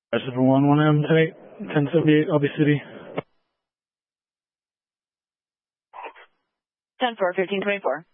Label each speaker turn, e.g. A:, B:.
A: Reservoir 1 tonight, 1078 Albee City.
B: 10-4, 1524.